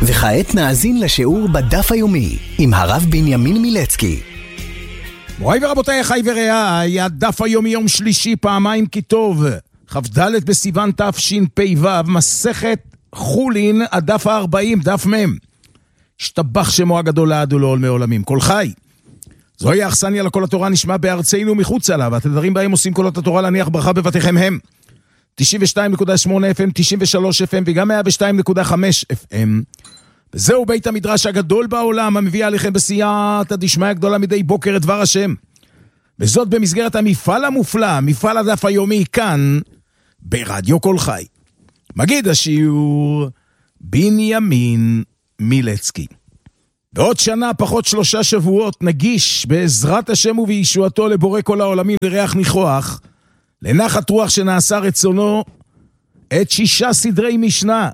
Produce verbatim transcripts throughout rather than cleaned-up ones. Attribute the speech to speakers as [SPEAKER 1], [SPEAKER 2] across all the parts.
[SPEAKER 1] וכעת נאזין לשיעור בדף היומי עם הרב בנימין מילצקי.
[SPEAKER 2] מוריי ורבותיי, חי ורעי, הדף היומי יום שלישי פעמיים כי טוב, כ"ד בסיוון תשפ"ו, מסכת חולין, הדף ה-ארבעים, דף מם. השתבח שמו הגדול לעד ולעולמי עולמים. כל חי, זוהי האכסניה לכל התורה נשמע בארצנו מחוץ עליו, התדרים בהם עושים קולות התורה להניח ברכה בבתיכם הם תשעים ושתיים נקודה שמונה אף אם, תשעים ושלוש אף אם וגם מאה ושתיים נקודה חמש אף אם. וזהו בית המדרש הגדול בעולם המביא עליכם בסייעתא דשמיא גדולה מדי בוקר את דבר השם. וזאת במסגרת המפעל המופלא, מפעל הדף היומי כאן ברדיו כל חי. מגיד השיעור בנימין מילצקי. בעוד שנה פחות שלושה שבועות נגיש בעזרת השם ובישועתו לבורא כל העולמים לריח ניחוח, לנחת רוח שנעשה רצונו, את שישה סדרי משנה,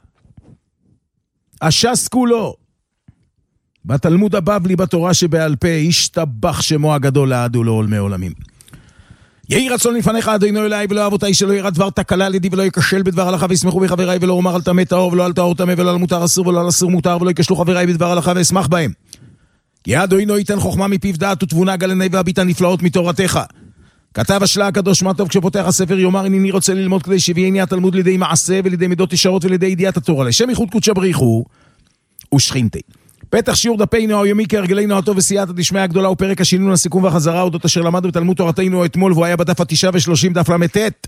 [SPEAKER 2] הש"ס כולו, בתלמוד הבבלי בתורה שבעל פה, השתבח שמו הגדול לעד ולעולמי עולמים. יהי רצון לפניך אדוני אלוהי ולא אבותיי, שלא ירא דבר תקלה על ידי ולא ייכשל בדבר הלכה, וישמחו בי חבריי, ולא אומר על טמא טהור ולא על טהור טמא, ולא על מותר אסור ולא על אסור מותר, ולא ייכשלו חבריי בדבר הלכה ואשמח בהם. כי אדוני ייתן חוכמה מפיו דעת ותבונה גלני והביטה נפלאות מתורתך. כתב השלה הקדוש מה טוב כשפותח הספר יאמר הנני רוצה ללמוד כדי שיביאני התלמוד לידי מעשה ולידי מידות ישרות ולידי ידיעת התורה לשם ייחוד קודשא בריחו ושכינתי. פתח שיעור דפנו היומי כהרגלנו הטוב וסייעתא דשמיא הגדולה ופרק השינון הסיכום והחזרה אודות אשר למדנו בתלמוד תורתנו אתמול, והוא היה בדף התשע ושלושים דף למתת.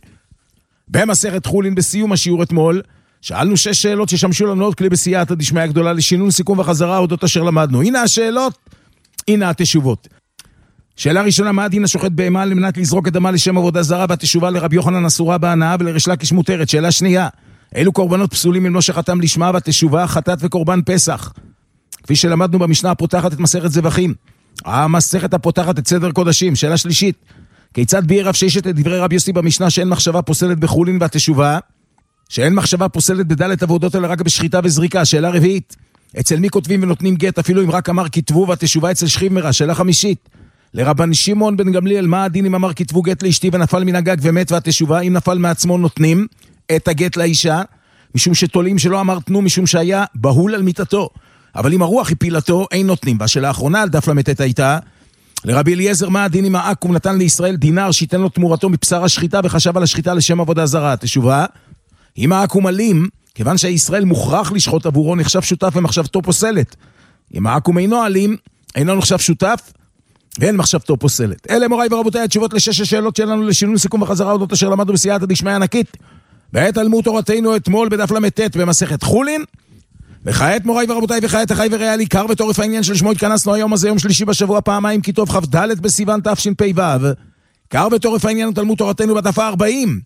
[SPEAKER 2] במסכת חולין בסיום השיעור אתמול שאלנו שש שאלות ששמשו לנו עוד כלי בסייעתא דשמיא הגדולה לשינון סיכום והחזרה אודות אשר למדנו. הנה השאלות, הנה התשובות. שאלה ראשונה, מה הדין השוחט בהמה על מנת לזרוק אדמה לשם עבודה זרה, והתשובה לרבי יוחנן אסורה בהנאה ולריש לקיש מותרת. שאלה שנייה, אילו קורבנות פסולים אם לא שחטם לשמה, והתשובה חטאת וקורבן פסח, כפי שלמדנו במשנה הפותחת את מסכת זבחים, המסכת הפותחת את סדר קודשים. שאלה שלישית, כיצד ביאר רב ששת את דברי רב יוסי במשנה שאין מחשבה פוסלת בחולין, והתשובה שאין מחשבה פוסלת בדלת עבודות אלא רק בשחיטה וזריקה. שאלה רביעית, אצל מי כותבים ונותנים גט אפילו אם רק אמר כתבו, והתשובה אצל שכיב מרע. שאלה חמישית, לרבן שמעון בן גמליאל, מה הדין אם אמר כתבו גט לאשתי ונפל מן הגג ומת, והתשובה אם נפל מעצמו נותנים את הגט לאישה, משום שתולים שלא אמר תנו משום שהיה בהול על מיטתו, אבל אם הרוח הפילתו אין נותנים. והשאלה האחרונה על דף למתת הייתה לרבי אליעזר, מה הדין אם העכו"ם נתן לישראל דינר שיתן לו תמורתו מבשר השחיטה וחשב על השחיטה לשם עבודה זרה. התשובה, אם העכו"ם אלים כיוון שהישראל מוכרח לשחוט עבורו נחשב שותף ומחשבתו פוסלת, אם העכו"ם אינו אלים אינו נחשב שותף ואין מחשבתו פוסלת. אלה מוריי ורבותיי התשובות לשש השאלות שלנו לשינון סיכום וחזרה אודות אשר למדנו בסייעתא דשמיא ענקית בעת תלמוד תורתנו אתמול בדף למתת במסכת חולין. וכעת מוריי ורבותיי, וכעת אחי ורעי לי, קר ותורף העניין של שמו התכנסנו היום הזה, יום שלישי בשבוע פעמיים כי טוב, כ"ד בסיוון תשפ"ו, קר ותורף העניין תלמוד תורתנו בדף ה-ארבעים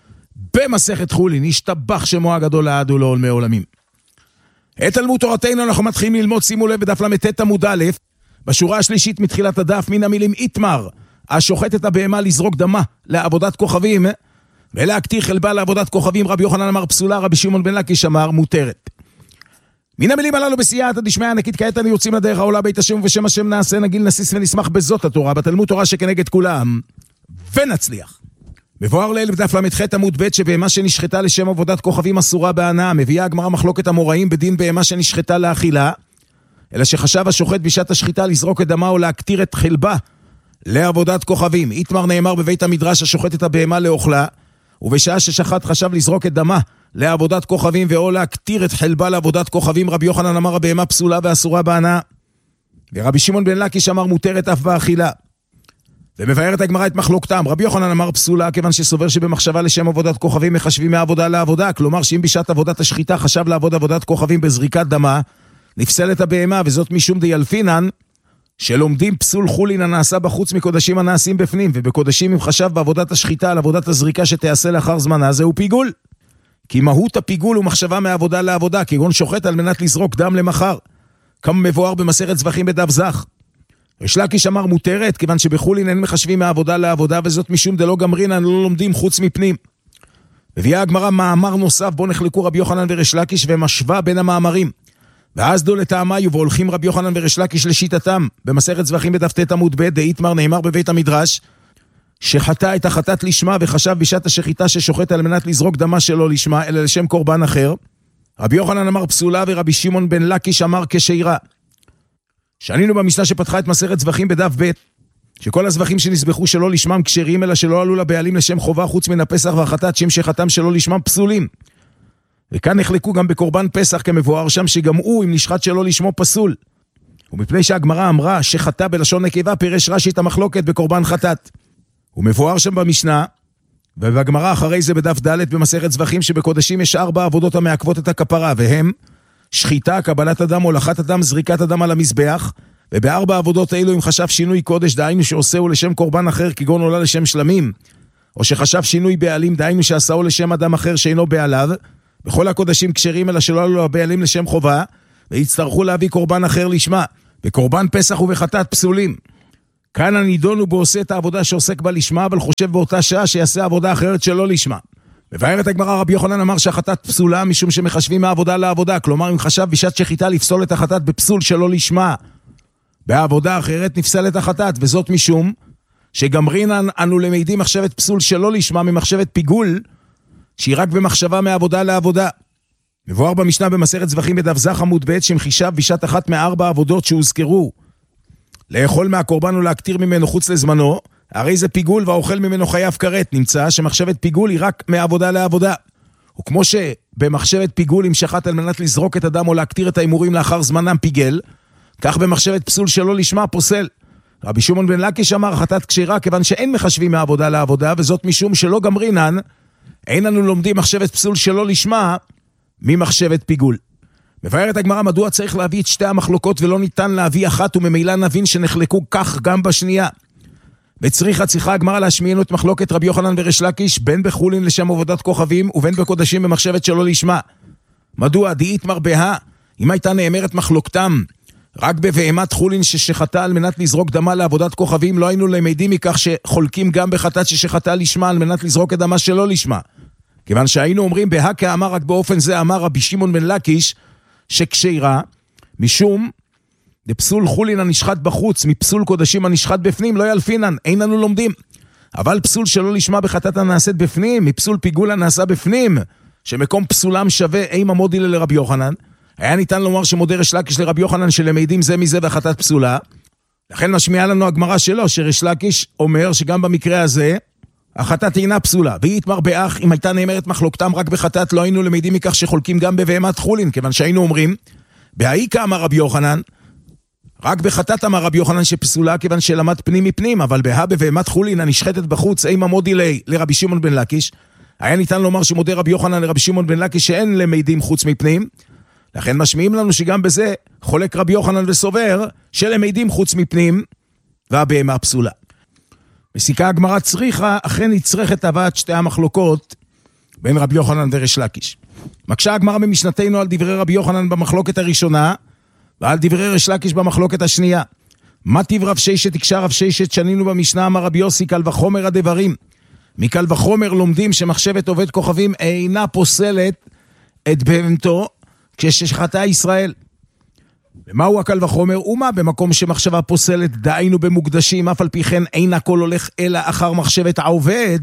[SPEAKER 2] במסכת חולין, השתבח שמו הגדול לעד ולעולמי עולמים. את תלמוד תורתנו אנחנו מתחילים ללמוד, שימו לב, בדף למתת עמוד א', בשורה השלישית מתחילת הדף, מן המילים איתמר השוחט את הבהמה לזרוק דמה לעבודת כוכבים ולהקטיר חלבה לעבודת כוכבים, רבי יוחנן אמר פסולה, רבי שמעון בן לקיש אמר מותרת. מן המילים הללו בסייעתא דשמיא ענקית כעת אנו יוצאים לדרך העולה בית השם ובשם השם נעשה נגיל נסיס ונשמח בזאת התורה בתלמוד תורה שכנגד כולם ונצליח. מבואר לעיל בדף למ"ח עמוד ב' שבהמה שנשחטה לשם עבודת כוכבים אסורה בהנאה. מביאה הגמרא מחלוקת המוראים בדין בהמה שנשחטה לאכילה, אלא שחשב השוחט בשעת השחיטה לזרוק את דמה או להקטיר את חלבה לעבודת כוכבים. איתמר נאמר בבית המדרש השוחט את הבהמה לאוכלה, ובשעה ששחט חשב לזרוק את דמה לעבודת כוכבים ואו להקטיר את חלבה לעבודת כוכבים, רבי יוחנן אמר הבהמה פסולה ואסורה בהנאה, ורבי שמעון בן לקיש אמר מותרת אף באכילה. ומבארת הגמרא את מחלוקתם, רבי יוחנן אמר פסולה כיוון שסובר שבמחשבה לשם עבודת כוכבים מחשבים מעבודה לעבודה, כלומר שאם בשעת עבודת השחיטה חשב לעבוד עבודת כוכבים בזריקת דמה נפסלת הבהמה, וזאת משום דיילפינן שלומדים פסול חולין הנעשה בחוץ מקודשים הנעשים בפנים, ובקודשים אם חשב בעבודת השחיטה על עבודת הזריקה שתעשה לאחר זמנה זהו פיגול, כי מהות הפיגול הוא מחשבה מעבודה לעבודה, כגון שוחט על מנת לזרוק דם למחר, כמה מבואר במסכת זבחים בדף זך. ריש לקיש אמר מותרת כיוון שבחולין אין מחשבים מעבודה לעבודה, וזאת משום דלא גמרינן לא לומדים חוץ מפנים. מביאה הגמרא מאמר נוסף בו נחלקו רבי יוחנן וריש לקיש ומשווה בין המאמרים, ואז דו לטעמיו והולכים רבי יוחנן וריש לקיש לשיטתם. במסכת זבחים בדף ט' עמוד ב' דאיתמר נאמר בבית המדרש שחטא את החטאת לשמה וחשב בשעת השחיטה ששוחט על מנת לזרוק דמה שלו לשמה אלא לשם קורבן אחר, רבי יוחנן אמר פסולה, ורבי שמעון בן לקיש אמר כשעירה. שנינו במשנה שפתחה את מסכת זבחים בדף ב', שכל הזבחים שנסבחו שלא לשמם כשרים, אלא שלא עלו לבעלים לשם חובה, חוץ מן הפסח והחטאת שם שחתם שלא לשמם פסולים. וכאן נחלקו גם בקורבן פסח כמבואר שם, שגם הוא אם נשחט שלא לשמו פסול. ומפני שהגמרא אמרה שחטא בלשון נקבה, פירש רש"י את המחלוקת בקורבן חטאת. הוא מבואר שם במשנה, ובגמרא אחרי זה בדף ד' במסכת זבחים, שבקודשים יש ארבע עבודות המעכבות את הכפרה, והם שחיטה, קבלת אדם, הולכת אדם, זריקת אדם על המזבח. ובארבע עבודות האלו אם חשב שינוי קודש, דהיינו שעושהו לשם קורבן אחר כגון עולה לשם שלמים, או שחשב שינוי בעלים, דהיינו שעשהו לשם אדם אחר שאינו בעליו, בכל הקודשים כשרים אלא שלא עלו הבעלים לשם חובה, והצטרכו להביא קורבן אחר לשמה. בקורבן פסח ובחטאת פסולים. כאן הנידון הוא בעושה את העבודה שעוסק בה לשמה, אבל חושב באותה שעה שיעשה עבודה אחרת שלא לשמה. מבארת הגמרא, רבי יוחנן אמר שהחטאת פסולה משום שמחשבים מהעבודה לעבודה, כלומר אם חשב בשעת שחיטה לפסול את החטאת בפסול שלא לשמה, בעבודה אחרת נפסלת החטאת, וזאת משום שגמרינן אנו למדים מחשבת פסול שלא לשמה ממחשבת פיגול, שהיא רק במחשבה מעבודה לעבודה. מבואר במשנה במסכת זבחים בדף ז' עמוד ב' שמחישב בשעת אחת מארבע עבודות שהוזכרו, לאכול מהקורבן ולהקטיר ממנו חוץ לזמנו, הרי זה פיגול והאוכל ממנו חייב כרת. נמצא שמחשבת פיגול היא רק מעבודה לעבודה. וכמו שבמחשבת פיגול אם שחט על מנת לזרוק את הדם או להקטיר את האימורים לאחר זמנם פיגל, כך במחשבת פסול שלא לשמה פוסל. רבי שמעון בן לקיש אמר חטאת כשרה, כיוון שאין מחשבים מעבודה לעבודה, וזאת משום שלא גמרינן, אין אנו לומדים מחשבת פסול שלא לשמה ממחשבת פיגול. מבארת הגמרא מדוע צריך להביא את שתי המחלוקות ולא ניתן להביא אחת, וממילא נבין שנחלקו כך גם בשנייה. וצריכה צריכה הגמרא להשמיענו את מחלוקת רבי יוחנן וריש לקיש, בין בחולין לשם עבודת כוכבים ובין בקודשים במחשבת שלא לשמה. מדוע? דאית מרבה, אם הייתה נאמרת מחלוקתם רק בבהמת חולין ששחטה על מנת לזרוק דמה לעבודת כוכבים, לא היינו למדים מכך שחולקים גם בחטאת ששחטה לשמה על מנת לזרוק את דמה שלא לשמה. כיוון שהיינו אומרים בהקה אמר, רק באופן זה אמר רבי שמעון בן לקיש שכשרה, משום דפסול חולין הנשחט בחוץ מפסול קודשים הנשחט בפנים לא ילפינן, אין לנו לומדים. אבל פסול שלא לשמה בחטאת הנעשית בפנים מפסול פיגול הנעשה בפנים, שמקום פסולם שווה אימה מודילה לרבי יוחנן, היה ניתן לומר שמודה ריש לקיש לרבי יוחנן שלמדים זה מזה והחטאת פסולה. לכן משמיעה לנו הגמרא שלו שריש לקיש אומר שגם במקרה הזה החטאת אינה פסולה. והיא יתמר באח, אם הייתה נאמרת מחלוקתם רק בחטאת לא היינו למדים מכך שחולקים גם בבהמת חולין, כיוון שהיינו אומרים בהאיקה אמר רבי יוחנן, רק בחטאת אמר רבי יוחנן שפסולה, כיוון שלמד פנים מפנים, אבל בהה בבהמת חולין הנשחטת בחוץ אימה מודילי לרבי שמעון בן לקיש, היה ניתן לומר שמודה רבי יוחנן לרבי שמעון בן לקיש שאין למדים חוץ מפנים. לכן משמיעים לנו שגם בזה חולק רבי יוחנן וסובר שלמדים חוץ מפנים והבהמה פסולה. מסיקה הגמרא צריכה, אכן נצרכת הבאת שתי המחלוקות בין רבי יוחנן וריש לקיש. מקשה הגמרא במשנתנו על דברי רבי יוחנן במחלוקת הראשונה ועל דברי ריש לקיש במחלוקת השנייה. מה טיב רב ששת הקשה רב ששת שנינו במשנה אמר רבי יוסי קל וחומר הדברים. מקל וחומר לומדים שמחשבת עובד כוכבים אינה פוסלת את בהמתו כששחטה ישראל. ומהו הקל וחומר? ומה במקום שמחשבה פוסלת דהיינו במוקדשים, אף על פי כן אין הכל הולך אלא אחר מחשבת העובד,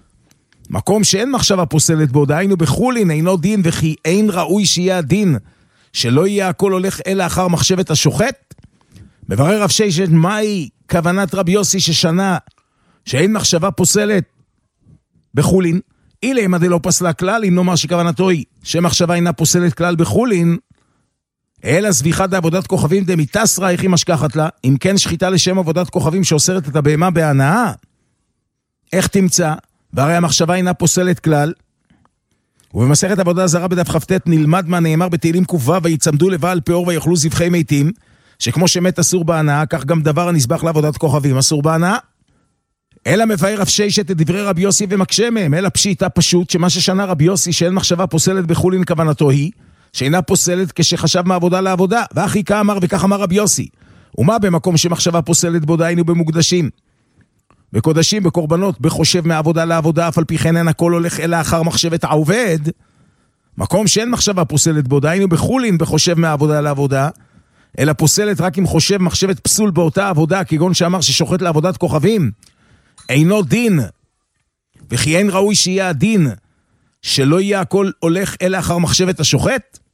[SPEAKER 2] מקום שאין מחשבה פוסלת בו דהיינו בחולין אינו דין, וכי אין ראוי שיהיה הדין שלא יהיה הכל הולך אלא אחר מחשבת השוחט. מברר רב ששת מהי כוונת רבי יוסי ששנה שאין מחשבה פוסלת בחולין, אילה אם עדי לא פסלה כלל, אם נאמר שכוונתו היא שמחשבה אינה פוסלת כלל בחולין, אלא זביחת עבודת כוכבים דמיתסרא איך היא משכחת לה, אם כן שחיטה לשם עבודת כוכבים שאוסרת את הבהמה בהנאה, איך תמצא? והרי המחשבה אינה פוסלת כלל. ובמסכת עבודה זרה בדף כ"ט נלמד מה נאמר בתהילים ק"ו, ויצמדו לבעל פאור ויאכלו זבחי מתים, שכמו שמת אסור בהנאה, כך גם דבר הנזבח לעבודת כוכבים אסור בהנאה. אלא מבאר רב ששת את דברי רבי יוסי ומקשה מהם, אלא פשיטה פשוט שמה ששנה רבי יוסי שאין מחשבה פוסלת בחולין כוונתו היא שאינה פוסלת כשחשב מעבודה לעבודה, ואחי כאמר וכך אמר רבי יוסי. ומה במקום שמחשבה פוסלת בו דהיינו במוקדשים, בקודשים, בקורבנות, בחושב מעבודה לעבודה, אף על פי כן אין הכל הולך אלא אחר מחשבת העובד, מקום שאין מחשבה פוסלת בו דהיינו בחולין בחושב מעבודה לעבודה, אלא פוסלת רק אם חושב מחשבת פסול באותה עבודה, כגון שאמר ששוחט לעבודת כוכבים אינו דין, וכי אין ראוי שיהיה הדין שלא יהיה הכל הולך אלא אחר מחשבת השוחט.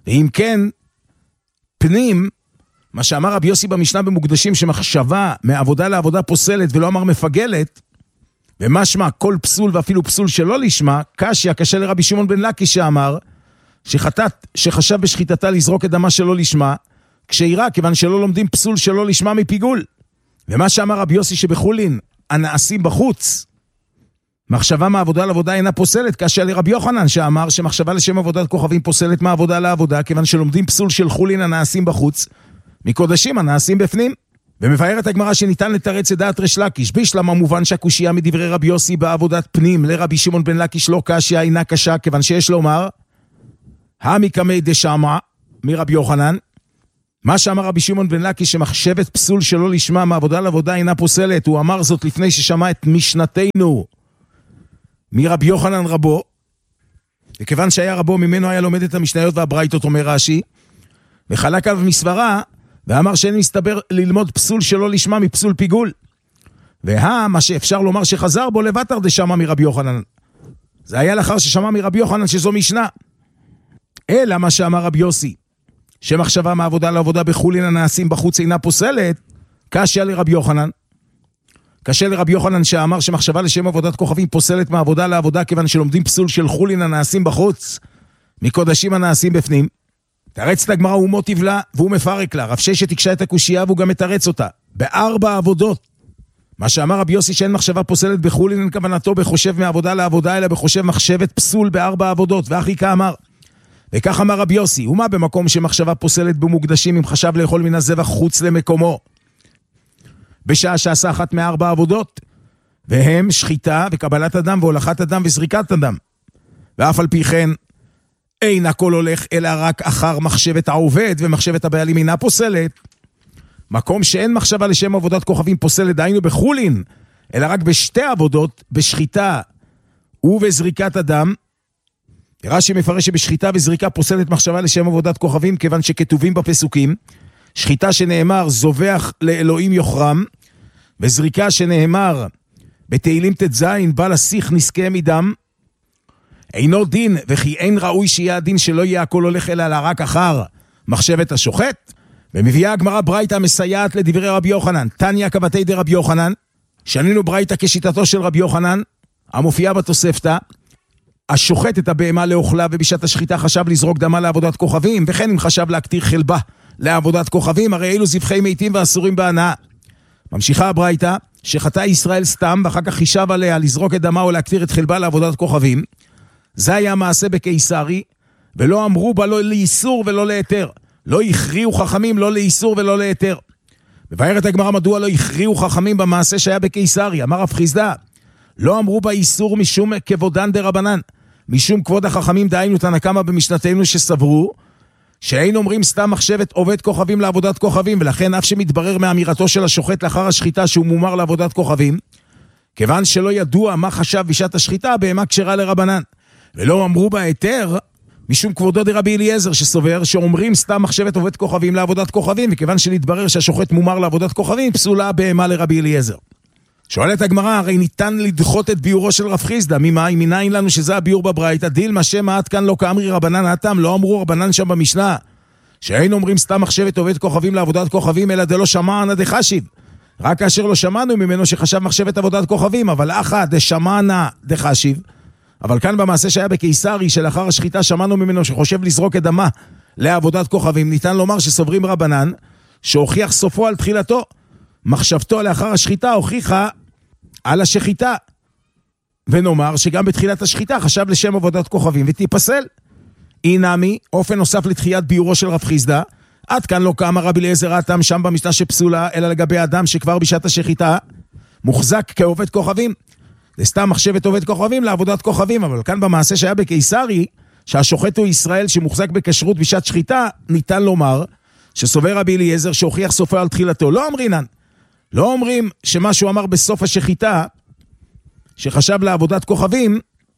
[SPEAKER 2] ואם כן, פנים, מה שאמר רבי יוסי במשנה במוקדשים, שמחשבה מעבודה לעבודה פוסלת ולא אמר מפגלת, ומשמע כל פסול ואפילו פסול שלא לשמה, קשיא, קשה לרבי שמעון בן לקי שאמר, שחטאת, שחשב בשחיטתה לזרוק את דמה שלא לשמה, כשהירה, כיוון שלא לומדים פסול שלא לשמה מפיגול. ומה שאמר רבי יוסי שבחולין, הנעשים בחוץ, מחשבה מעבודה לעבודה אינה פוסלת, קשיא לרבי יוחנן שאמר שמחשבה לשם עבודת כוכבים פוסלת מעבודה לעבודה, כיוון שלומדים פסול של חולין הנעשים בחוץ, מקודשים הנעשים בפנים. ומבארת הגמרא שניתן לתרץ את דעת ריש לקיש, בשלם המובן שהקושיה מדברי רבי יוסי בעבודת פנים לרבי שמעון בן לקיש לא קשיא אינה קשה, כיוון שיש לומר, המקמי דשמע מרבי יוחנן, מה שאמר רבי שמעון בן לקיש שמחשבת פסול שלא לשמה מעבודה לעבודה אינה פוסלת, הוא אמר זאת לפני ששמע את משנתנו מרבי יוחנן רבו, וכיוון שהיה רבו ממנו היה לומד את המשניות והברייתות, אומר רש"י, וחלק עליו מסברה, ואמר שאין מסתבר ללמוד פסול שלא לשמה מפסול פיגול. וה, מה שאפשר לומר שחזר בו לבטר דשמע מרבי יוחנן. זה היה לאחר ששמע מרבי יוחנן שזו משנה. אלא מה שאמר רבי יוסי, שמחשבה מעבודה לעבודה בחולין הנעשים בחוץ אינה פוסלת, קשיא לרבי יוחנן. קשה לרבי יוחנן שאמר שמחשבה לשם עבודת כוכבים פוסלת מעבודה לעבודה, כיוון שלומדים פסול של חולין הנעשים בחוץ, מקודשים הנעשים בפנים. תרץ את הגמרא הוא מוטיב לה, והוא מפרק לה. רב ששת תקשה את הקושייה והוא גם מתרץ אותה. בארבע עבודות. מה שאמר רבי יוסי שאין מחשבה פוסלת בחולין, אין כוונתו בחושב מעבודה לעבודה, אלא בחושב מחשבת פסול בארבע עבודות. ואחי כאמר. וכך אמר רבי יוסי, ומה במקום שמחשבה פוסלת במוקדשים, אם חשב לאכול מן הזבח חוץ למקומו? בשעה שעשה אחת מארבע עבודות, והם שחיטה וקבלת אדם והולכת אדם וזריקת אדם. ואף על פי כן, אין הכל הולך אלא רק אחר מחשבת העובד, ומחשבת הבעלים אינה פוסלת. מקום שאין מחשבה לשם עבודת כוכבים פוסלת, דהיינו בחולין, אלא רק בשתי עבודות, בשחיטה ובזריקת אדם. רש"י מפרש שבשחיטה וזריקה פוסלת מחשבה לשם עבודת כוכבים, כיוון שכתובים בפסוקים, שחיטה שנאמר זובח לאלוהים יוחרם, וזריקה שנאמר בתהילים תז בא לשיח נזכה מדם, אינו דין, וכי אין ראוי שיהיה הדין שלא יהיה הכל הולך אלא רק אחר מחשבת השוחט. ומביאה הגמרא ברייתא מסייעת לדברי רבי יוחנן, תניא כבתי דרבי יוחנן, שנינו ברייתא כשיטתו של רבי יוחנן, המופיעה בתוספתא, השוחט את הבהמה לאוכלה ובשעת השחיטה חשב לזרוק דמה לעבודת כוכבים, וכן אם חשב להקטיר חלבה לעבודת כוכבים, הרי אלו זבחי מתים ואסורים בהנאה. ממשיכה הברייתא, שחטא ישראל סתם ואחר כך חישב עליה לזרוק את דמה או להקטיר את חלבה לעבודת כוכבים, זה היה מעשה בקיסרי, ולא אמרו בה לא לאיסור ולא להיתר. לא הכריעו חכמים לא לאיסור ולא להיתר. מבארת הגמרא מדוע לא הכריעו חכמים במעשה שהיה בקיסרי. אמר רב חיסדא, לא אמרו בה איסור משום כבודן דרבנן, משום כבוד החכמים, דהיינו תנא קמא במשנתנו שסברו, שאין אומרים סתם מחשבת עובד כוכבים לעבודת כוכבים, ולכן אף שמתברר מאמירתו של השוחט לאחר השחיטה שהוא מומר לעבודת כוכבים, כיוון שלא ידוע מה חשב בשעת השחיטה, בהמה כשרה לרבנן. ולא אמרו בה היתר, משום כבודו דרבי אליעזר שסובר שאומרים סתם מחשבת עובד כוכבים לעבודת כוכבים, וכיוון שנתברר שהשוחט מומר לעבודת כוכבים, פסולה בהמה לרבי אליעזר. שואלת הגמרא, הרי ניתן לדחות את ביורו של רב חיסדא, ממאי, מניין לנו שזה הביור בברייתא, דילמה שמא עד כאן לא כאמרי רבנן התם, לא אמרו רבנן שם במשנה, שאין אומרים סתם מחשבת עובד כוכבים לעבודת כוכבים, אלא דלא שמענה דחשיב. רק כאשר לא שמענו ממנו שחשב מחשבת עבודת כוכבים, אבל אחא דשמענה דחשיב. אבל כאן במעשה שהיה בקיסרי, שלאחר השחיטה שמענו ממנו שחושב לזרוק את דמה לעבודת כוכבים, ניתן לומר שסוברים רבנן, שהוכיח סופו על תחילתו. מחשבתו לאחר השחיטה הוכיחה על השחיטה. ונאמר שגם בתחילת השחיטה חשב לשם עבודת כוכבים ותיפסל. אינמי, אופן נוסף לתחיית ביורו של רב חיסדא, עד כאן לא קמה רבי אליעזר התם שם במשנה שפסולה, אלא לגבי אדם שכבר בשעת השחיטה מוחזק כעובד כוכבים. זה סתם מחשבת עובד כוכבים לעבודת כוכבים, אבל כאן במעשה שהיה בקיסרי, שהשוחט הוא ישראל שמוחזק בכשרות בשעת שחיטה, ניתן לומר שסובר רבי אליעזר שהוכיח סופו על תחילתו. לא אומרינן. לא אומרים שמה שהוא אמר בסוף השחיטה, שחשב לעבודת כוכבים,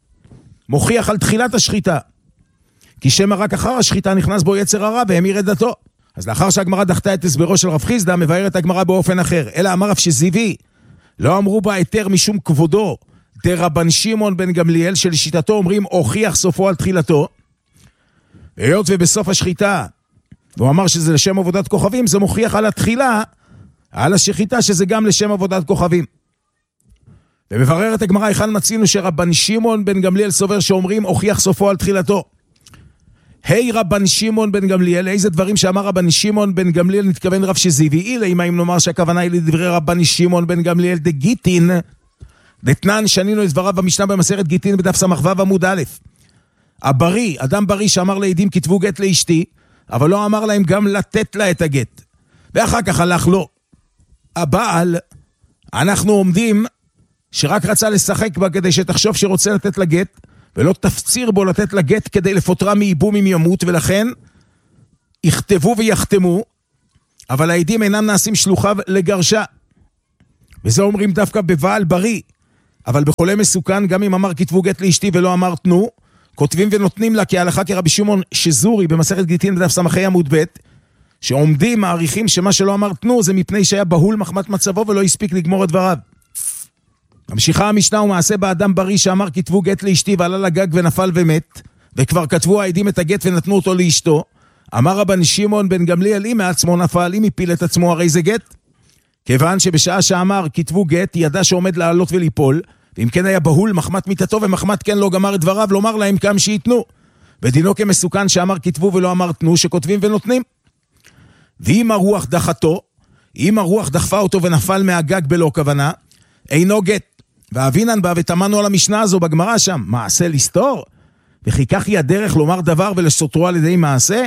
[SPEAKER 2] מוכיח על תחילת השחיטה. כי שמה רק אחר השחיטה נכנס בו יצר הרע והמיר את דתו. אז לאחר שהגמרא דחתה את הסברו של רב חיסדא, מבארת הגמרא באופן אחר. אלא אמר רב שזיוי, לא אמרו בה היתר משום כבודו, דרבן שמעון בן גמליאל, שלשיטתו אומרים הוכיח סופו על תחילתו. היות ובסוף השחיטה, הוא אמר שזה לשם עבודת כוכבים, זה מוכיח על התחילה, על השחיטה שזה גם לשם עבודת כוכבים. ומבררת הגמרא, היכן מצינו שרבן שמעון בן גמליאל סובר שאומרים, הוכיח סופו על תחילתו. היי רבן שמעון בן גמליאל, איזה דברים שאמר רבן שמעון בן גמליאל נתכוון רב שזיבי, אילה אם האם נאמר שהכוונה היא לדברי רבן שמעון בן גמליאל דגיטין, דתנן שנינו את דבריו במשנה במסכת גיטין בדף סמ"ו עמוד א'. הבריא, אדם בריא שאמר לעדים כתבו גט לאשתי, אבל לא אמר להם גם לתת לה את הגט. ואחר כך הלך לו. הבעל, אנחנו עומדים שרק רצה לשחק בה כדי שתחשוב שרוצה לתת לה גט, ולא תפציר בו לתת לה גט כדי לפוטרה מייבום אם ימות, ולכן יכתבו ויחתמו, אבל העדים אינם נעשים שלוחיו לגרשה. וזה אומרים דווקא בבעל בריא, אבל בחולה מסוכן, גם אם אמר כתבו גט לאשתי ולא אמר תנו, כותבים ונותנים לה כהלכה כרבי שמעון שזורי במסכת גיטין בדף סמ"ה עמוד ב', שעומדים מעריכים שמה שלא אמר תנו זה מפני שהיה בהול מחמת מצבו ולא הספיק לגמור את דבריו. המשיכה המשנה ומעשה באדם בריא שאמר כתבו גט לאשתי ועלה לגג ונפל ומת, וכבר כתבו העדים את הגט ונתנו אותו לאשתו. אמר רבן שמעון בן גמליאל, אם מעצמו נפל, אם הפיל את עצמו, הרי זה גט. כיוון שבשעה שאמר כתבו גט, ידע שעומד לעלות וליפול, ואם כן היה בהול מחמת מיתתו ומחמת כן לא גמר את דבריו, לומר להם כמה שיתנו. ודינו כמסוכן שאמר כתבו ולא אמר תנו, שכותבים ונותנים. ואם הרוח דחתו, אם הרוח דחפה אותו ונפל מהגג בלא כוונה, אינו גט. ואבינן בא ותמנו על המשנה הזו בגמרא שם, מעשה לסתור, וכי כך היא הדרך לומר דבר ולסותרו על ידי מעשה,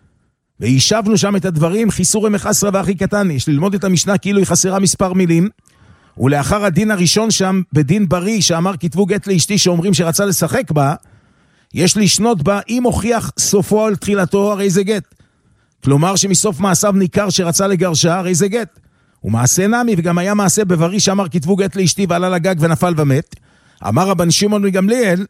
[SPEAKER 2] וישבנו שם את הדברים, חיסורי מחסרה והכי קטן, יש ללמוד את המשנה כאילו היא חסרה מספר מילים, ולאחר הדין הראשון שם, בדין בריא, שאמר כתבו גט לאשתי שאומרים שרצה לשחק בה, יש לשנות בה, אם הוכיח סופו על תחילתו, הרי זה גט. כלומר שמסוף מעשיו ניכר שרצה לגרשה, הרי זה גט. ומעשה נמי, וגם היה מעשה בבריא שאמר כתבו גט לאשתי ועלה לגג ונפל ומת. אמר רבן שמעון בן גמליאל,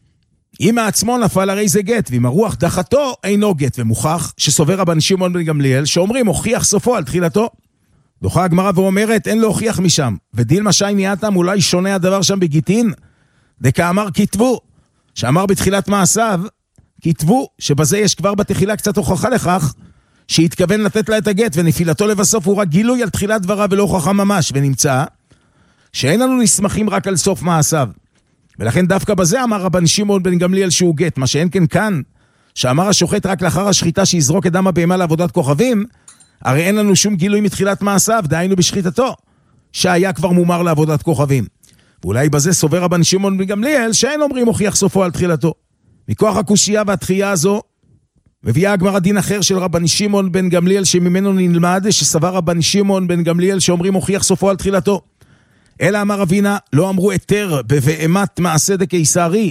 [SPEAKER 2] אם מעצמו נפל הרי זה גט, ואם הרוח דחתו אינו גט, ומוכח שסובר רבן שמעון בן גמליאל, שאומרים הוכיח סופו על תחילתו. דוחה הגמרא ואומרת, אין לו הוכיח משם, ודין משי ניאתם, אולי שונה הדבר שם בגיטין, דקאמר כתבו, שאמר בתחילת מעשיו, כתבו, שבזה יש כבר בתחילה קצת הוכחה לכך, שהתכוון לתת לה את הגט, ונפילתו לבסוף הוא רק גילוי על תחילת דבריו ולא הוכחה ממש, ונמצא שאין לנו נסמכים רק על סוף מעשיו. ולכן דווקא בזה אמר רבן שמעון בן גמליאל שהוא גט, מה שאין כן כאן, שאמר השוחט רק לאחר השחיטה שיזרוק את דם הבהמה לעבודת כוכבים, הרי אין לנו שום גילוי מתחילת מעשיו, דהיינו בשחיטתו, שהיה כבר מומר לעבודת כוכבים. ואולי בזה סובר רבן שמעון בן גמליאל, שאין אומרים הוכיח סופו על תחילתו. מכוח הקושייה והתחייה הזו, מביאה הגמרא דין אחר של רבן שמעון בן גמליאל, שממנו נלמד שסבר רבן שמעון בן גמליאל, שאומרים הוכיח סופו על תחילתו. אלא אמר אבינה, לא אמרו היתר בבהמת מעשה דקיסרי,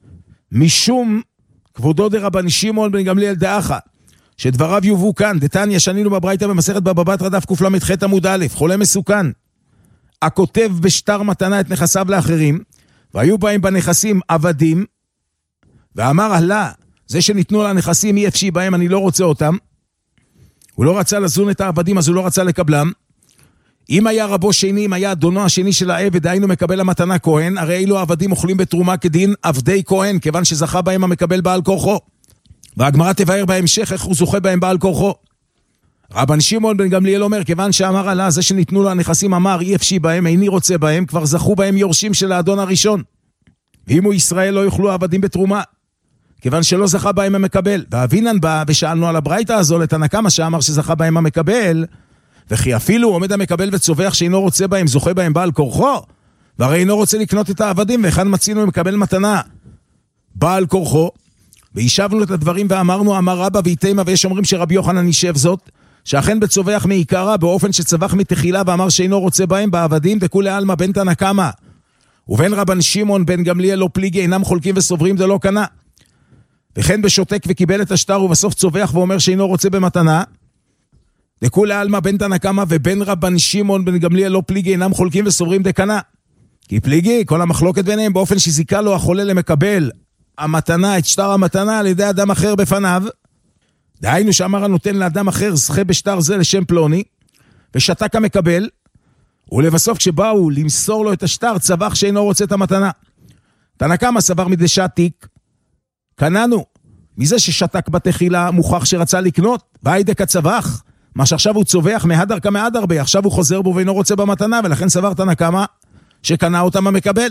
[SPEAKER 2] משום כבודו דרבן שמעון בן גמליאל דאחה, שדבריו יובאו כאן, דתניא שנינו בברייתא במסכת בבא בתרא דף קל"ח עמוד א', חולה מסוכן, הכותב בשטר מתנה את נכסיו לאחרים, והיו בהם בנכסים עבדים, ואמר הלה, זה שניתנו לנכסים אי אפשי בהם, אני לא רוצה אותם, הוא לא רצה לזון את העבדים, אז הוא לא רצה לקבלם. אם היה רבו שני, אם היה אדונו השני של העבד, היינו מקבל המתנה כהן, הרי אילו העבדים אוכלים בתרומה כדין עבדי כהן, כיוון שזכה בהם המקבל בעל כורחו. והגמרא תבאר בהמשך איך הוא זוכה בהם בעל כורחו. רבן שמעון בן גמליאל אומר, כיוון שאמר עלה, זה שניתנו לו הנכסים אמר, אי אפשי בהם, איני רוצה בהם, כבר זכו בהם יורשים של האדון הראשון. ואם הוא ישראל לא יאכלו העבדים בתרומה, כיוון שלא זכה בהם המקבל. ואבינן בא ושאלנו על הברייתא הזו לתנא קמא שאמר שזכה בהם המקבל, וכי אפילו עומד המקבל וצובח שאינו רוצה בהם, זוכה בהם בעל כורחו, והרי אינו רוצה לקנות את העבדים, וכאן מצינו מקבל מתנה בעל כורחו. וישבנו את הדברים ואמרנו, אמר רבא ויתימה, ויש אומרים שרבי יוחנן יישב זאת, שאכן בצובח מעיקרה, באופן שצבח מתחילה ואמר שאינו רוצה בהם בעבדים, וכולי עלמא בין תנא קמא ובין רבן שמעון בן גמליאל לא פליגי, אינם חולקים וסוברים דלא קנה. וכן בשותק וקיבל את השטר ובסוף צובח ואומר שאינו רוצה במתנה, לכולי עלמא בין תנא קמא ובין רבן שמעון בן גמליאל לא פליגי, אינם חולקים וסוברים דקנה. כי פליגי, כל המחלוקת ביניהם באופן שזיקה לו החולה למקבל המתנה, את שטר המתנה על ידי אדם אחר בפניו, דהיינו שאמר הנותן לאדם אחר זכה בשטר זה לשם פלוני, ושתק המקבל, ולבסוף כשבאו למסור לו את השטר צבח שאינו רוצה את המתנה. תנא קמא סבר מדשתיק, קננו, מזה ששתק בתחילה מוכח שרצה לקנות, והיידק הצווח, מה שעכשיו הוא צובח מהדר כמהדר בי, עכשיו הוא חוזר בו ואינו רוצה במתנה, ולכן סבר תנא קמא שקנה אותם המקבל.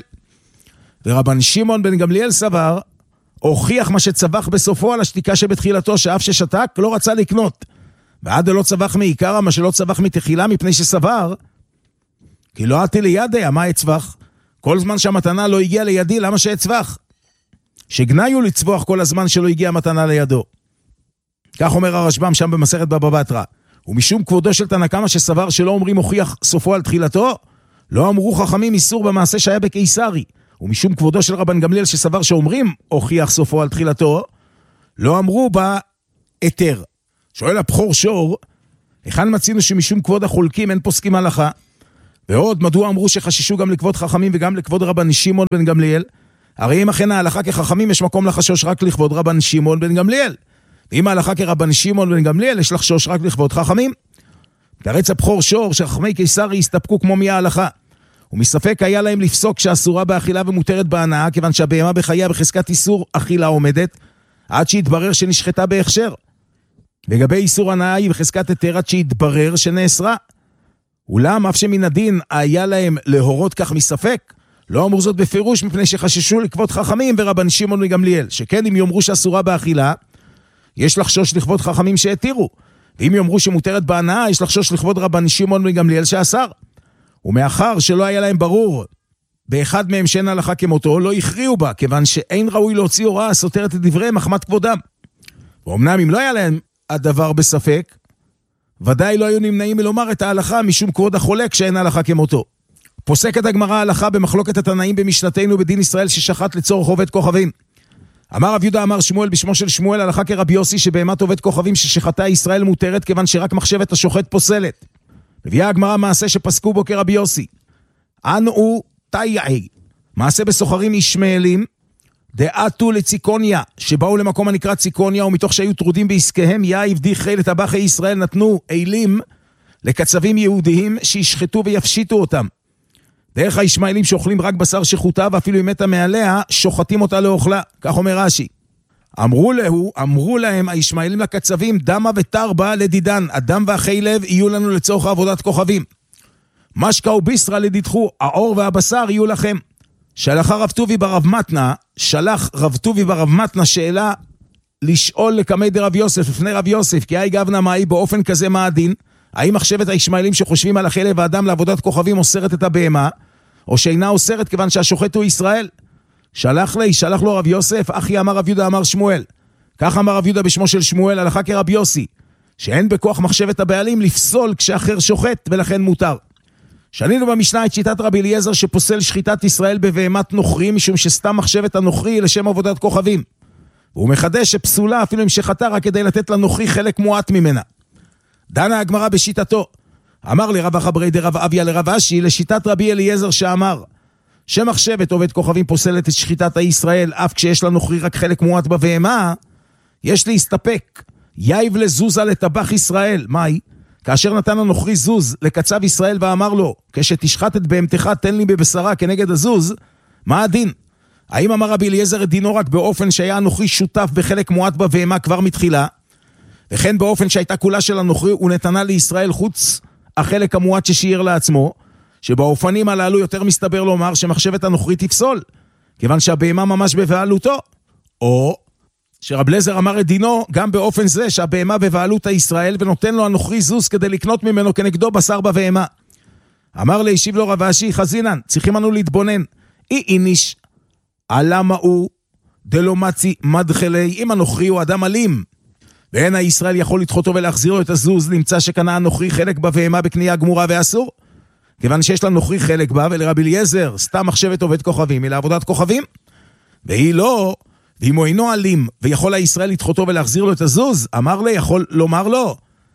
[SPEAKER 2] ורבן שמעון בן גמליאל סבר, הוכיח מה שצבח בסופו על השתיקה שבתחילתו, שאף ששתק לא רצה לקנות. ועד לא צבח מעיקרא, מה שלא צבח מתחילה, מפני שסבר, כי לא עתי לידי, מה אצבח? כל זמן שהמתנה לא הגיעה לידי, למה שאצבח? שגנאי הוא לצבוח כל הזמן שלא הגיעה מתנה לידו. כך אומר הרשב"ם שם במסכת בבא בתרא. ומשום כבודו של תנא קמא שסבר שלא אומרים הוכיח סופו על תחילתו, לא אמרו חכמים איסור במעשה שהיה בקיסרי. ומשום כבודו של רבן גמליאל שסבר שאומרים הוכיח סופו על תחילתו, לא אמרו בה היתר. שואל הבחור שור, היכן מצינו שמשום כבוד החולקים אין פוסקים הלכה? ועוד, מדוע אמרו שחששו גם לכבוד חכמים וגם לכבוד רבן שמעון בן גמליאל? הרי אם אכן ההלכה כחכמים יש מקום לחשוש רק לכבוד רבן שמעון בן גמליאל. ואם ההלכה כרבן שמעון בן גמליאל יש לחשוש רק לכבוד חכמים. תרץ הבחור שור שחכמי קיסרי הסתפקו כמו מי ההלכה. ומספק היה להם לפסוק שאסורה באכילה ומותרת בהנאה, כיוון שהבהמה בחייה בחזקת איסור אכילה עומדת, עד שהתברר שנשחטה בהכשר. לגבי איסור הנאה היא בחזקת היתר עד שהתברר שנאסרה. אולם אף שמן הדין היה להם להורות כך מספק, לא אמרו זאת בפירוש מפני שחששו לכבוד חכמים ורבן שמעון בן גמליאל, שכן אם יאמרו שאסורה באכילה, יש לחשוש לכבוד חכמים שהתירו, ואם יאמרו שמותרת בהנאה, יש לחשוש לכבוד רבן שמעון בן גמליאל שאסר. ומאחר שלא היה להם ברור באחד מהם שאין הלכה כמותו, לא הכריעו בה, כיוון שאין ראוי להוציא הוראה סותרת את דבריהם מחמת כבודם. ואומנם אם לא היה להם הדבר בספק, ודאי לא היו נמנעים מלומר את ההלכה משום כבוד החולק שאין הלכה כמותו. פוסקת הגמרא ההלכה במחלוקת התנאים במשנתנו בדין ישראל ששחט לצורך עובד כוכבים. אמר רב יהודה אמר שמואל בשמו של שמואל הלכה כרבי יוסי שבהמת עובד כוכבים ששחטה ישראל מותרת כיוון שרק מחשבת השוחט פוסלת. מביאה הגמרא מעשה שפסקו בו כרבי יוסי. אנו תאיי, מעשה בסוחרים ישמעאלים, דעתו לציקוניה, שבאו למקום הנקרא ציקוניה, ומתוך שהיו טרודים בעסקיהם, יאיב דיחי לטבחי ישראל נתנו אילים לקצבים יהודיים שישחטו ויפשיטו אותם. דרך הישמעאלים שאוכלים רק בשר שחוטה, ואפילו אם מתה מעליה, שוחטים אותה לאוכלה. כך אומר רש"י. אמרו להו, אמרו להם הישמעאלים לקצבים, דמה ותרבה לדידן, הדם והחלב יהיו לנו לצורך עבודת כוכבים. משקה וביסרה לדידחו, העור והבשר יהיו לכם. שלח רב טובי ברב מתנה, שלח רב טובי ברב מתנה שאלה לשאול לקמי דרב יוסף, לפני רב יוסף, כי היי גבנה מאי באופן כזה מה הדין? האם מחשבת הישמעאלים שחושבים על החלב והדם לעבודת כוכבים אוסרת את הבהמה, או שאינה אוסרת כיוון שהשוחט הוא ישראל? שלח לי, שלח לו רב יוסף, אחי אמר רב יהודה אמר שמואל. כך אמר רב יהודה בשמו של שמואל, הלכה כרב יוסי, שאין בכוח מחשבת הבעלים לפסול כשאחר שוחט, ולכן מותר. שנינו במשנה את שיטת רבי אליעזר שפוסל שחיטת ישראל בבהמת נוכרי, משום שסתם מחשבת הנוכרי היא לשם עבודת כוכבים. והוא מחדש שפסולה אפילו אם שחטה רק כדי לתת לנוכרי חלק מועט ממנה. דנה הגמרא בשיטתו. אמר לי רב אחברי דרב אביה לרב אשי לשיטת רבי אליעזר שאמר, שמחשבת עובד כוכבים פוסלת את שחיטת הישראל, אף כשיש לנוכרי רק חלק מועט בבהמה, יש להסתפק. יאיב לזוזה לטבח ישראל. מהי? כאשר נתן הנוכרי זוז לקצב ישראל ואמר לו, כשתשחט את בהמתך תן לי בבשרה כנגד הזוז, מה הדין? האם אמר רבי אליעזר את דינו רק באופן שהיה הנוכרי שותף בחלק מועט בבהמה כבר מתחילה, וכן באופן שהייתה כולה של הנוכרי ונתנה לישראל חוץ החלק המועט ששיער לעצמו, שבאופנים הללו יותר מסתבר לומר שמחשבת הנוכרי תפסול, כיוון שהבהמה ממש בבעלותו, או שרב לזר אמר את דינו גם באופן זה שהבהמה בבעלות הישראל ונותן לו הנוכרי זוז כדי לקנות ממנו כנגדו בשר בבהמה. אמר לי, השיב לו רב אשי, חזינן, צריכים אנו להתבונן. אי איניש, עלמה הוא, דלו מצי מדחלי, אם הנוכרי הוא אדם אלים, ואין הישראל יכול לדחותו ולהחזיר לו את הזוז, נמצא שקנה הנוכרי חלק בבהמה בקנייה גמורה ואסור, כיוון שיש לנוכרי חלק בה, ולרבי אליעזר סתם מחשבת עובד כוכבים, היא לעבודת כוכבים, והיא לא, ואם הוא אינו אלים, ויכול הישראל לדחותו ולהחזיר לו את הזוז, אמר לי, יכול לומר לו,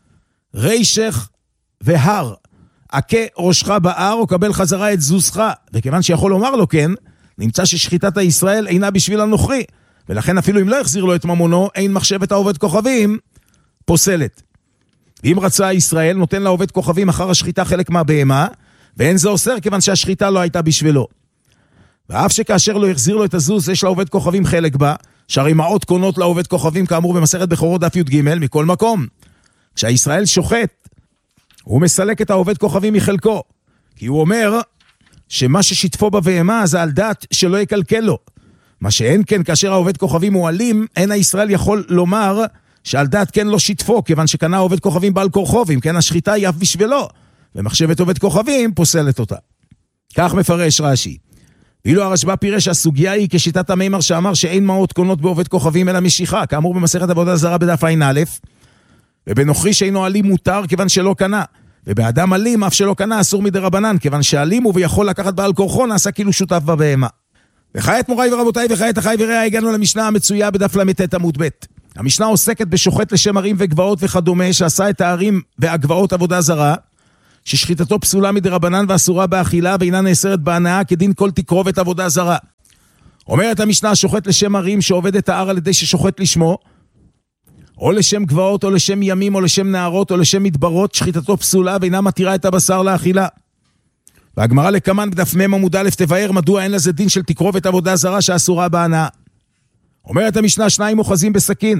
[SPEAKER 2] רישך והר, עקה ראשך בהר, או קבל חזרה את זוזך, וכיוון שיכול לומר לו כן, נמצא ששחיטת הישראל אינה בשביל הנוכרי, ולכן אפילו אם לא יחזיר לו את ממונו, אין מחשבת העובד כוכבים פוסלת. ואם רצה ישראל, נותן לעובד כוכבים אחר השחיטה חלק מהבהמה, ואין זה אוסר כיוון שהשחיטה לא הייתה בשבילו. ואף שכאשר לא יחזיר לו את הזוז, יש לעובד כוכבים חלק בה, שהרי מעות קונות לעובד כוכבים כאמור במסכת בכורות דף י"ג מכל מקום. כשהישראל שוחט, הוא מסלק את העובד כוכבים מחלקו, כי הוא אומר שמה ששיתפו בבהמה זה על דעת שלא יקלקל לו. מה שאין כן כאשר העובד כוכבים הוא אלים, אין הישראל יכול לומר שעל דעת כן לא שיתפו, כיוון שקנה עובד כוכבים בעל כורחובים, כן השחיטה היא אף בשבילו, ומחשבת עובד כוכבים פוסלת אותה. כך מפרש רש"י. ואילו הרשב"א פירש שהסוגיה היא כשיטת המימר שאמר שאין מעות קונות בעובד כוכבים אלא משיכה, כאמור במסכת עבודה זרה בדף ע"א, ובנוכרי שאינו אלים מותר כיוון שלא קנה, ובאדם אלים אף שלא קנה אסור מדרבנן, כיוון שאלים הוא ויכול לקחת בעל כורחו נעשה כאילו שותף בבהמה. וכעת מוריי ורבותיי וכעת אחי ורעי הגענו למשנה המצויה בדף ל"ט עמוד ב'. המשנה עוסקת בשוחט לשם ערים וגבעות וכדומה שעשה את הערים והגבעות עבודה זרה, ששחיטתו פסולה מדרבנן ואסורה באכילה ואינה נאסרת בהנאה כדין כל תקרובת עבודה זרה. אומרת המשנה, שוחט לשם ערים שעובד את הער על ידי ששוחט לשמו, או לשם גבעות או לשם ימים או לשם נהרות או לשם מדברות, שחיטתו פסולה ואינה מתירה את הבשר לאכילה. והגמרא לקמן בדף מ' עמוד א' תבאר מדוע אין לזה דין של תקרובת עבודה זרה שאסורה בהנאה. אומרת המשנה, שניים אוחזים בסכין,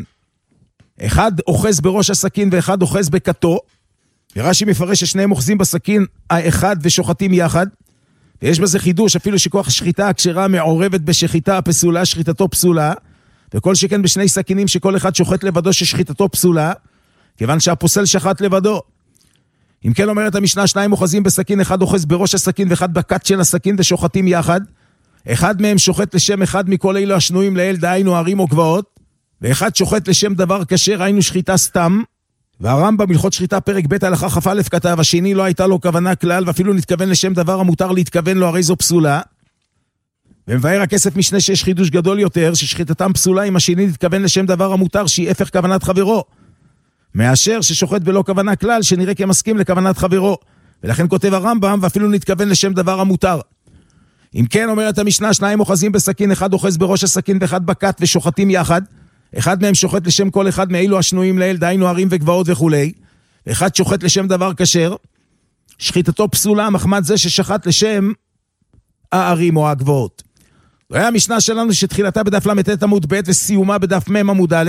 [SPEAKER 2] אחד אוחז בראש הסכין ואחד אוחז בכתו, ורש"י מפרש ששניהם אוחזים בסכין האחד ושוחטים יחד, ויש בזה חידוש, אפילו שכוח השחיטה הכשרה מעורבת בשחיטה הפסולה, שחיטתו פסולה, וכל שכן בשני סכינים שכל אחד שוחט לבדו ששחיטתו פסולה, כיוון שהפוסל שחט לבדו. אם כן אומרת המשנה, שניים אוחזים בסכין, אחד אוחז בראש הסכין ואחד בכת של הסכין ושוחטים יחד, אחד מהם שוחט לשם אחד מכל אלו השנויים לאל, דהיינו ערים או גבעות, ואחד שוחט לשם דבר כשר, היינו שחיטה סתם. והרמב"ם בהלכות שחיטה פרק ב' הלכה כ"א כתב, השני לא הייתה לו כוונה כלל ואפילו נתכוון לשם דבר המותר להתכוון לו, הרי זו פסולה. ומבאר הכסף משנה שיש חידוש גדול יותר, ששחיטתם פסולה אם השני נתכוון לשם דבר המותר שהיא הפך כוונת חברו, מאשר ששוחט בלא כוונה כלל שנראה כמסכים לכוונת חברו. ולכן כותב הרמב"ם ואפילו נתכוון לשם דבר המותר. אם כן אומרת המשנה, שניים אוחזים בסכין, אחד אוחז בראש הסכין ואחד בכת ושוחטים יחד, אחד מהם שוחט לשם כל אחד מאילו השנויים לאל, דהיינו ערים וגבעות וכולי, ואחד שוחט לשם דבר כשר, שחיטתו פסולה מחמת זה ששחט לשם הערים או הגבעות. זו היה המשנה שלנו שתחילתה בדף ל"ט עמוד ב' וסיומה בדף מ' עמוד א',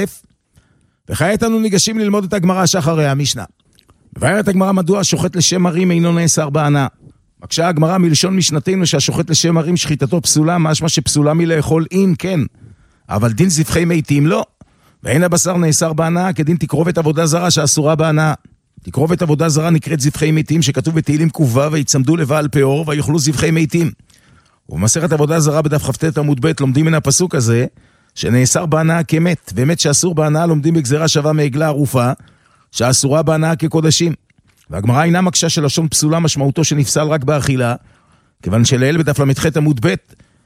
[SPEAKER 2] וכעת אנו ניגשים ללמוד את הגמרא שאחריה המשנה. מבארת הגמרא מדוע שוחט לשם ערים אינו נאסר בהנאה. מקשה הגמרא מלשון משנתנו שהשוחט לשם ערים שחיטתו פסולה, משמע שפסולה מלאכול אם כן, אבל דין זבחי מתים לא, ואין הבשר נאסר בהנאה כדין תקרובת עבודה זרה שאסורה בהנאה. תקרובת עבודה זרה נקראת זבחי מתים, שכתוב בתהילים ק"ו, ויצמדו לבעל פאור ויאכלו זבחי מתים. ובמסכת עבודה זרה בדף כ"ט עמוד ב' לומדים מן הפסוק הזה שנאסר בהנאה כמת, ומת שאסור בהנאה לומדים בגזרה שווה מעגלה ערופה שאסורה בהנאה כקודשים. והגמרא אינה מקשה של לשון פסולה משמעותו שנפסל רק באכילה, כיוון שלאל בדף ל"ח עמוד ב'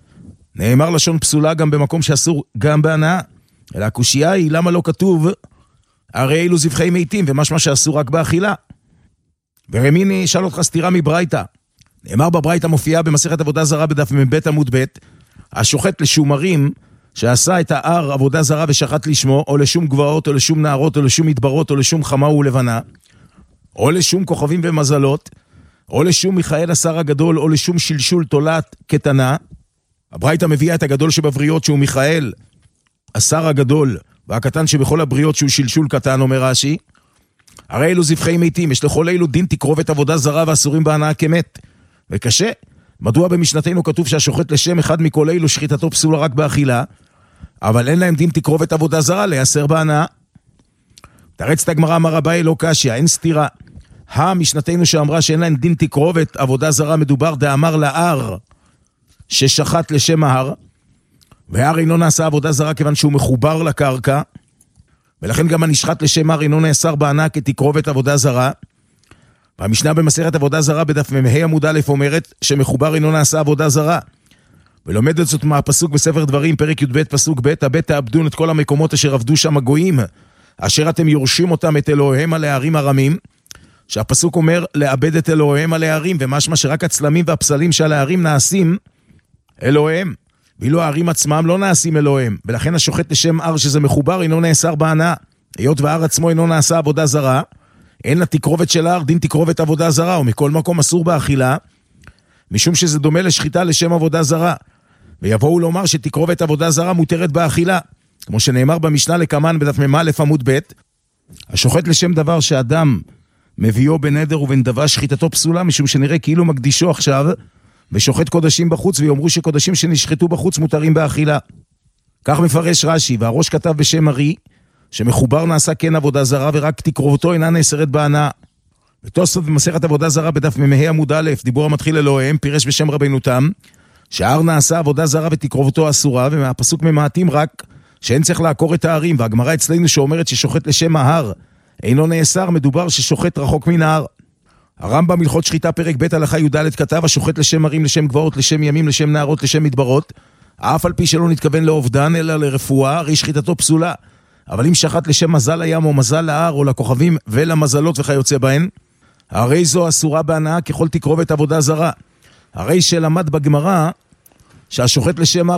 [SPEAKER 2] נאמר לשון פסולה גם במקום שאסור גם בהנאה. אלא הקושייה היא למה לא כתוב הרי אלו זבחי מתים ומשמע שאסור רק באכילה. ורמיני שאל אותך סתירה מברייתא. נאמר בברייתא מופיעה במסכת עבודה זרה בדף מ"ב עמוד ב', השוחט לשום ערים שעשה את הער עבודה זרה ושחט לשמו, או לשום גבעות או לשום נהרות או לשום מדברות או לשום חמה ולבנה, או לשום כוכבים ומזלות, או לשום מיכאל השר הגדול, או לשום שלשול תולעת קטנה. הברייתא מביאה את הגדול שבבריות שהוא מיכאל השר הגדול, והקטן שבכל הבריות שהוא שלשול קטן, אומר רש"י. הרי אלו זבחי מתים, יש לכל אלו דין תקרובת עבודה זרה ואסורים בהנאה כמת. וקשה, מדוע במשנתנו כתוב שהשוחט לשם אחד מכל אלו שחיטתו פסולה רק באכילה, אבל אין להם דין תקרובת עבודה זרה להיאסר בהנאה? תרץ את הגמרא, אמר אביי לא קשיא, אין סתירה. המשנתנו שאמרה שאין להם דין תקרובת עבודה זרה, מדובר דאמר להר ששחט לשם ההר, וההר אינו נעשה עבודה זרה כיוון שהוא מחובר לקרקע, ולכן גם הנשחט לשם הר אינו נאסר בהנאה כתקרובת עבודה זרה. והמשנה במסכת עבודה זרה בדף מ"ה עמוד א' אומרת שמחובר אינו נעשה עבודה זרה, ולומדת זאת מהפסוק בספר דברים פרק י"ב פסוק ב', הבט תאבדון את כל המקומות אשר עבדו שם הגויים, אשר אתם יורשים אותם את אלוהיהם על הערים הרמים, שהפסוק אומר לאבד את אלוהיהם על הערים, ומשמע שרק הצלמים והפסלים שעל הערים נעשים אלוהיהם, ואילו הערים עצמם לא נעשים אלוהיהם, ולכן השוחט לשם הר שזה מחובר אינו נאסר בהנאה. היות וההר עצמו אינו נעשה עבודה זרה, אין לתקרובת של ההר דין תקרובת עבודה זרה, ומכל מקום אסור באכילה, משום שזה דומה לשחיטה לשם עבודה זרה. ויבואו לומר שתקרובת עבודה זרה מותרת באכילה, כמו שנאמר במשנה לקמן בדף מ"א עמוד ב', השוחט לשם דבר שאדם מביאו בנדר ובנדבה שחיטתו פסולה, משום שנראה כאילו מקדישו עכשיו, ושוחט קודשים בחוץ, ויאמרו שקודשים שנשחטו בחוץ מותרים באכילה. כך מפרש רש"י, והראש כתב בשם ארי, שמחובר נעשה כן עבודה זרה, ורק תקרובתו אינה נאסרת בהנאה. ותוספות במסכת עבודה זרה בדף מ"ה עמוד א', דיבור המתחיל אלוהיהם, פירש בשם רבנו תם, שההר נעשה עבודה זרה ותקרובתו אסורה, ומהפסוק ממעטים רק שאין צריך לעקור את הערים, והגמרא אצלנו שאומרת ששוחט לשם ההר אינו נאסר, מדובר ששוחט רחוק מן ההר. הרמב"ם הלכות שחיטה פרק ב' הלכה י"ד כתב, השוחט לשם ערים, לשם גבעות, לשם ימים, לשם נהרות, לשם מדברות, אף על פי שלא נתכוון לאובדן אלא לרפואה, הרי שחיטתו פסולה. אבל אם שחט לשם מזל הים או מזל ההר או לכוכבים ולמזלות וכיוצא בהן, הרי זו אסורה בהנאה ככל תקרובת עבודה זרה. הרי שלמד בגמרא שהשוחט לשם הר